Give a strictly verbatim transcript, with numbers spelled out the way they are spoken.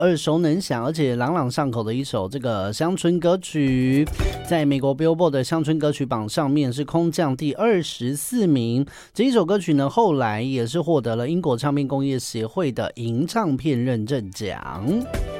耳熟能详而且朗朗上口的一首这个乡村歌曲，在美国 Billboard 的乡村歌曲榜上面是空降第二十四名。这一首歌曲呢，后来也是获得了英国唱片工业协会的银唱片认证奖。